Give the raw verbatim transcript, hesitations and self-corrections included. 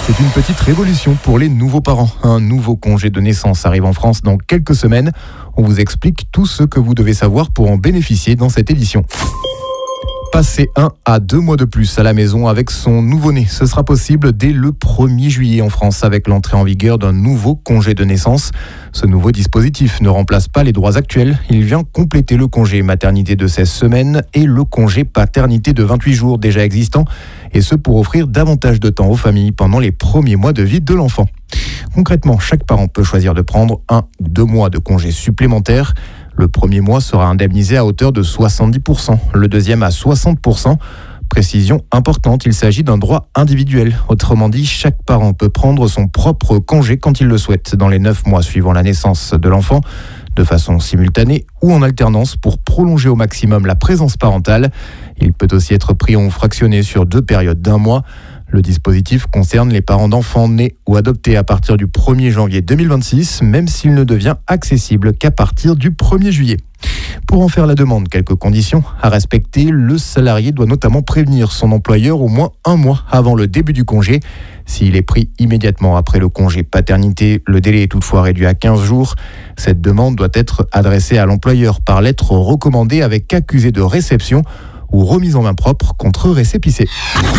C'est une petite révolution pour les nouveaux parents. Un nouveau congé de naissance arrive en France dans quelques semaines. On vous explique tout ce que vous devez savoir pour en bénéficier dans cette édition. Passer un à deux mois de plus à la maison avec son nouveau-né. Ce sera possible dès le premier juillet en France avec l'entrée en vigueur d'un nouveau congé de naissance. Ce nouveau dispositif ne remplace pas les droits actuels. Il vient compléter le congé maternité de seize semaines et le congé paternité de vingt-huit jours déjà existant. Et ce pour offrir davantage de temps aux familles pendant les premiers mois de vie de l'enfant. Concrètement, chaque parent peut choisir de prendre un ou deux mois de congé supplémentaires. Le premier mois sera indemnisé à hauteur de soixante-dix pour cent, le deuxième à soixante pour cent. Précision importante, il s'agit d'un droit individuel. Autrement dit, chaque parent peut prendre son propre congé quand il le souhaite dans les neuf mois suivant la naissance de l'enfant, de façon simultanée ou en alternance pour prolonger au maximum la présence parentale. Il peut aussi être pris ou fractionné sur deux périodes d'un mois. Le dispositif concerne les parents d'enfants nés ou adoptés à partir du premier janvier deux mille vingt-six, même s'il ne devient accessible qu'à partir du premier juillet. Pour en faire la demande, quelques conditions à respecter. Le salarié doit notamment prévenir son employeur au moins un mois avant le début du congé. S'il est pris immédiatement après le congé paternité, le délai est toutefois réduit à quinze jours. Cette demande doit être adressée à l'employeur par lettre recommandée avec accusé de réception ou remise en main propre contre récépissé.